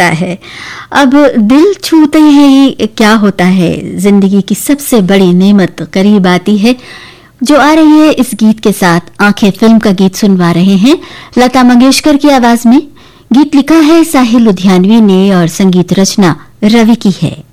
लगता है। अब दिल छूते ही क्या होता है, जिंदगी की सबसे बड़ी नेमत करीब आती है। जो आ रही है इस गीत के साथ, आंखें फिल्म का गीत सुनवा रहे हैं लता मंगेशकर की आवाज में। गीत लिखा है साहिल लुधियानवी ने और संगीत रचना रवि की है।